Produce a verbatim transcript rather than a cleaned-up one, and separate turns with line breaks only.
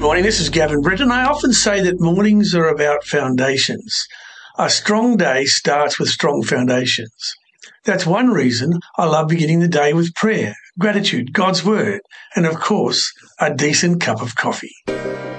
morning, this is Gavin Britton. I often say that mornings are about foundations. A strong day starts with strong foundations. That's one reason I love beginning the day with prayer, gratitude, God's word, and of course, a decent cup of coffee.